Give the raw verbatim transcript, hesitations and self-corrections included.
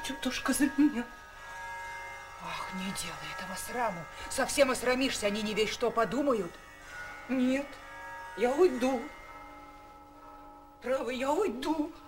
тетушка, за меня. Ах, не делай этого сраму. Совсем осрамишься, они не весь что подумают. Нет, я уйду. Право, я уйду.